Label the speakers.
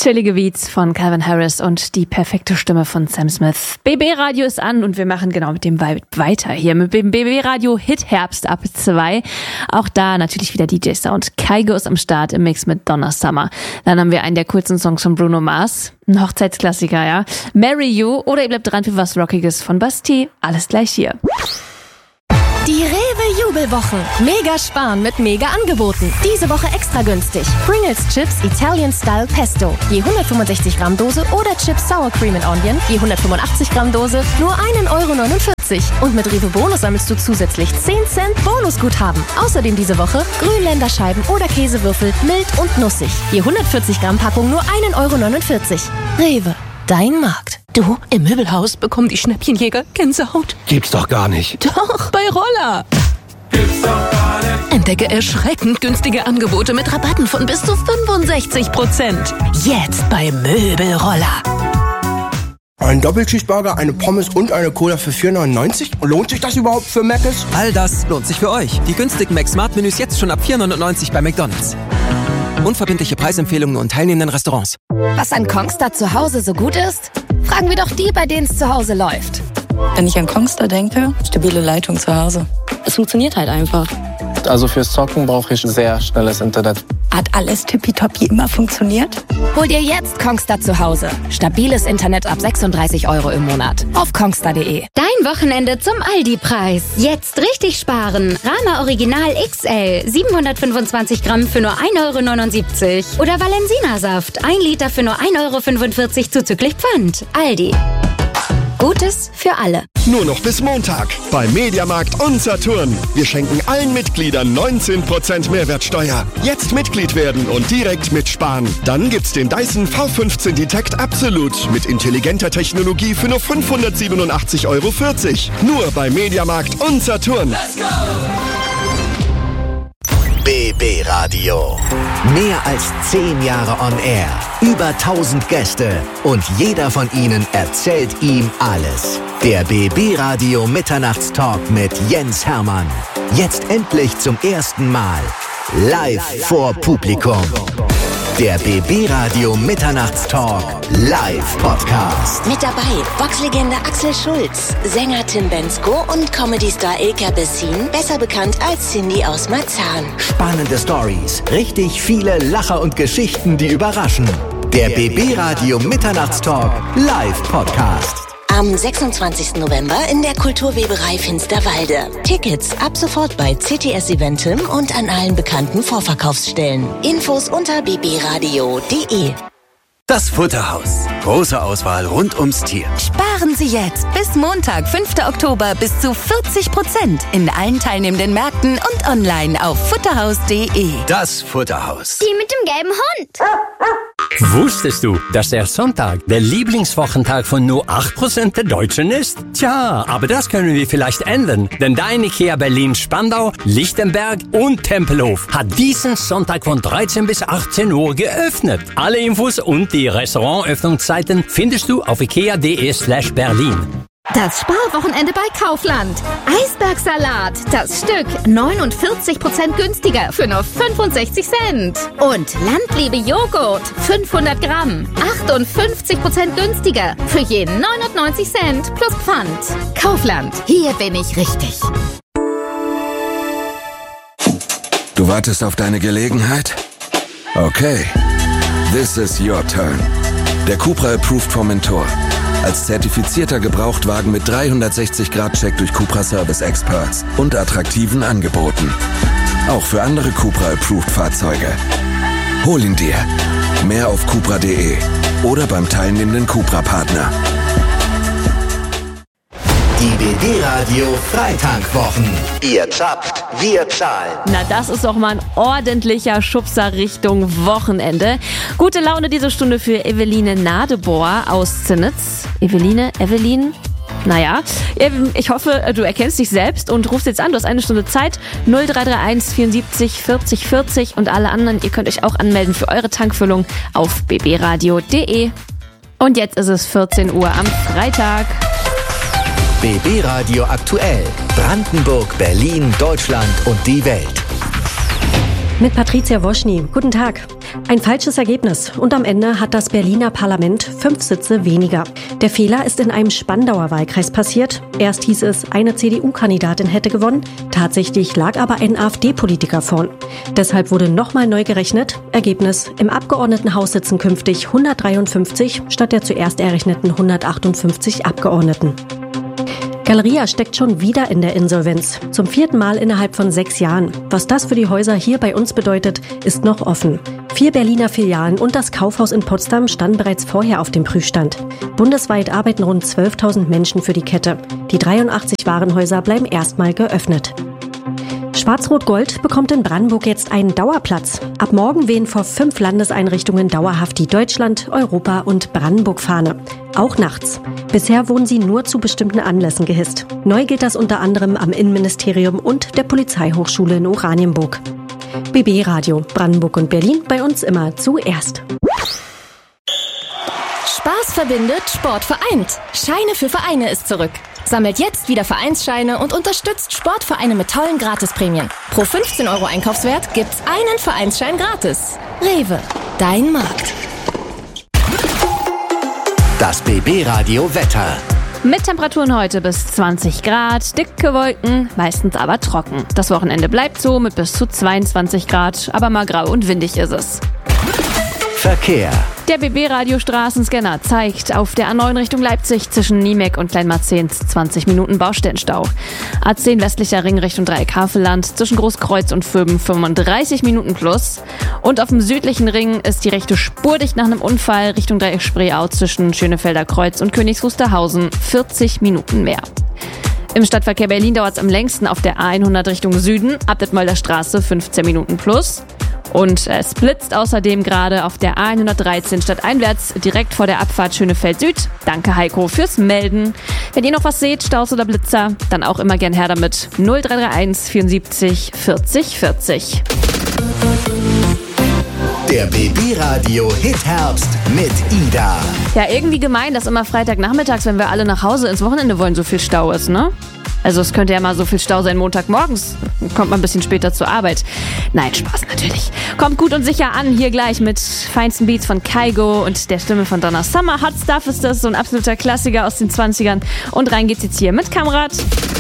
Speaker 1: Chillige Beats von Calvin Harris und die perfekte Stimme von Sam Smith. BB Radio ist an und wir machen genau mit dem Vibe weiter hier mit dem BB Radio Hit Herbst ab 2. Auch da natürlich wieder DJ Sound. Kygo ist am Start im Mix mit Donna Summer. Dann haben wir einen der coolsten Songs von Bruno Mars. Ein Hochzeitsklassiker, ja. Marry You oder ihr bleibt dran für was Rockiges von Bastille. Alles gleich hier.
Speaker 2: Die Rewe-Jubelwoche. Mega sparen mit Mega-Angeboten. Diese Woche extra günstig. Pringles Chips Italian Style Pesto. Je 165 Gramm Dose oder Chips Sour Cream and Onion. Je 185 Gramm Dose. Nur 1,49 €. Und mit Rewe Bonus sammelst du zusätzlich 10 Cent Bonusguthaben. Außerdem diese Woche Grünländerscheiben oder Käsewürfel mild und nussig. Je 140 Gramm Packung nur 1,49 €. Rewe. Dein Markt.
Speaker 3: Du, im Möbelhaus bekommen die Schnäppchenjäger Gänsehaut.
Speaker 4: Gibt's doch gar nicht.
Speaker 3: Doch, bei Roller.
Speaker 4: Gibt's doch gar nicht.
Speaker 3: Entdecke erschreckend günstige Angebote mit Rabatten von bis zu 65%. Jetzt bei Möbelroller.
Speaker 5: Ein Doppelcheeseburger, eine Pommes und eine Cola für 4,99 €? Lohnt sich das überhaupt für Mc's?
Speaker 6: All das lohnt sich für euch. Die günstigen Mac-Smart-Menüs jetzt schon ab 4,99 € bei McDonald's. Unverbindliche Preisempfehlungen und teilnehmenden Restaurants.
Speaker 2: Was an Kongstar zu Hause so gut ist? Fragen wir doch die, bei denen es zu Hause läuft.
Speaker 7: Wenn ich an Kongstar denke, stabile Leitung zu Hause. Es funktioniert halt einfach.
Speaker 8: Also fürs Zocken brauche ich sehr schnelles Internet.
Speaker 7: Hat alles tippitoppi immer funktioniert?
Speaker 2: Hol dir jetzt Kongstar zu Hause. Stabiles Internet ab 36 € im Monat. Auf kongstar.de.
Speaker 9: Dein Wochenende zum Aldi-Preis. Jetzt richtig sparen. Rama Original XL 725 Gramm für nur 1,79 €. Oder Valensina-Saft 1 Liter für nur 1,45 € zuzüglich Pfand. Aldi. Gutes für alle.
Speaker 10: Nur noch bis Montag bei Mediamarkt und Saturn. Wir schenken allen Mitgliedern 19% Mehrwertsteuer. Jetzt Mitglied werden und direkt mitsparen. Dann gibt's den Dyson V15 Detect Absolut mit intelligenter Technologie für nur 587,40 €. Nur bei Mediamarkt und Saturn. Let's go!
Speaker 11: BB Radio. Mehr als 10 Jahre on Air. Über 1000 Gäste. Und jeder von ihnen erzählt ihm alles. Der BB Radio Mitternachtstalk mit Jens Hermann. Jetzt endlich zum ersten Mal. Live vor Publikum. Der BB Radio Mitternachtstalk Live Podcast.
Speaker 12: Mit dabei Boxlegende Axel Schulz, Sänger Tim Bendzko und Comedy-Star Ilka Bessin, besser bekannt als Cindy aus Marzahn.
Speaker 11: Spannende Stories, richtig viele Lacher und Geschichten, die überraschen. Der BB Radio Mitternachtstalk Live Podcast.
Speaker 12: Am 26. November in der Kulturweberei Finsterwalde. Tickets ab sofort bei CTS Eventim und an allen bekannten Vorverkaufsstellen. Infos unter bbradio.de.
Speaker 13: Das Futterhaus. Große Auswahl rund ums Tier.
Speaker 14: Sparen Sie jetzt bis Montag, 5. Oktober bis zu 40% in allen teilnehmenden Märkten und online auf futterhaus.de.
Speaker 13: Das Futterhaus.
Speaker 15: Die mit dem gelben Hund.
Speaker 16: Wusstest du, dass der Sonntag der Lieblingswochentag von nur 8% der Deutschen ist? Tja, aber das können wir vielleicht ändern, denn dein IKEA Berlin-Spandau, Lichtenberg und Tempelhof hat diesen Sonntag von 13 bis 18 Uhr geöffnet. Alle Infos und die Restaurantöffnungszeiten findest du auf ikea.de/Berlin.
Speaker 17: Das Sparwochenende bei Kaufland. Eisbergsalat, das Stück 49% günstiger für nur 65 Cent. Und Landliebe Joghurt, 500 Gramm, 58% günstiger für je 99 Cent plus Pfand. Kaufland, hier bin ich richtig.
Speaker 18: Du wartest auf deine Gelegenheit? Okay, this is your turn. Der Cupra Approved vom Mentor. Als zertifizierter Gebrauchtwagen mit 360-Grad-Check durch Cupra Service Experts und attraktiven Angeboten. Auch für andere Cupra Approved Fahrzeuge. Hol ihn dir. Mehr auf cupra.de oder beim teilnehmenden Cupra-Partner.
Speaker 11: Die BB Radio Freitankwochen. Ihr zapft, wir zahlen.
Speaker 1: Na, das ist doch mal ein ordentlicher Schubser Richtung Wochenende. Gute Laune diese Stunde für Eveline Nadeboer aus Zinnitz. Evelyn? Naja, ich hoffe, du erkennst dich selbst und rufst jetzt an. Du hast eine Stunde Zeit. 0331 74 40 40 und alle anderen, ihr könnt euch auch anmelden für eure Tankfüllung auf bbradio.de. Und jetzt ist es 14 Uhr am Freitag.
Speaker 11: BB Radio aktuell. Brandenburg, Berlin, Deutschland und die Welt.
Speaker 19: Mit Patricia Woschny. Guten Tag.
Speaker 15: Ein falsches Ergebnis und am Ende hat das Berliner Parlament 5 Sitze weniger. Der Fehler ist in einem Spandauer Wahlkreis passiert. Erst hieß es, eine CDU-Kandidatin hätte gewonnen. Tatsächlich lag aber ein AfD-Politiker vorn. Deshalb wurde nochmal neu gerechnet. Ergebnis: Im Abgeordnetenhaus sitzen künftig 153 statt der zuerst errechneten 158 Abgeordneten. Galeria steckt schon wieder in der Insolvenz. Zum 4. Mal innerhalb von 6 Jahren. Was das für die Häuser hier bei uns bedeutet, ist noch offen. 4 Berliner Filialen und das Kaufhaus in Potsdam standen bereits vorher auf dem Prüfstand. Bundesweit arbeiten rund 12.000 Menschen für die Kette. Die 83 Warenhäuser bleiben erstmal geöffnet. Schwarz-Rot-Gold bekommt in Brandenburg jetzt einen Dauerplatz. Ab morgen wehen vor 5 Landeseinrichtungen dauerhaft die Deutschland-, Europa- und Brandenburg-Fahne. Auch nachts. Bisher wurden sie nur zu bestimmten Anlässen gehisst. Neu gilt das unter anderem am Innenministerium und der Polizeihochschule in Oranienburg. BB Radio, Brandenburg und Berlin, bei uns immer zuerst.
Speaker 2: Spaß verbindet, Sport vereint. Scheine für Vereine ist zurück. Sammelt jetzt wieder Vereinsscheine und unterstützt Sportvereine mit tollen Gratisprämien. Pro 15 € Einkaufswert gibt's einen Vereinsschein gratis. Rewe, dein Markt.
Speaker 11: Das BB-Radio Wetter.
Speaker 1: Mit Temperaturen heute bis 20 Grad, dicke Wolken, meistens aber trocken. Das Wochenende bleibt so mit bis zu 22 Grad, aber mal grau und windig ist es.
Speaker 11: Verkehr.
Speaker 1: Der BB-Radio-Straßenscanner zeigt auf der A9 Richtung Leipzig zwischen Niemek und Kleinmarzehns 20 Minuten Baustellenstau. A10 westlicher Ring Richtung Dreieck-Havelland zwischen Großkreuz und Vöben 35 Minuten plus. Und auf dem südlichen Ring ist die rechte Spur dicht nach einem Unfall Richtung Dreieck-Spreeau zwischen Schönefelder Kreuz und Königs Wusterhausen 40 Minuten mehr. Im Stadtverkehr Berlin dauert es am längsten auf der A100 Richtung Süden, ab Detmolder Straße 15 Minuten plus. Und es blitzt außerdem gerade auf der A113 stadteinwärts direkt vor der Abfahrt Schönefeld Süd. Danke Heiko fürs Melden. Wenn ihr noch was seht, Staus oder Blitzer, dann auch immer gern her damit. 0331 74 40 40.
Speaker 11: Der BB-Radio Hit-Herbst mit Ida.
Speaker 1: Ja, irgendwie gemein, dass immer Freitagnachmittags, wenn wir alle nach Hause ins Wochenende wollen, so viel Stau ist, ne? Also es könnte ja mal so viel Stau sein Montagmorgens. Kommt man ein bisschen später zur Arbeit. Nein, Spaß natürlich. Kommt gut und sicher an, hier gleich mit feinsten Beats von Kygo und der Stimme von Donna Summer. Hot Stuff ist das, so ein absoluter Klassiker aus den 20ern. Und rein geht's jetzt hier mit Kamrat.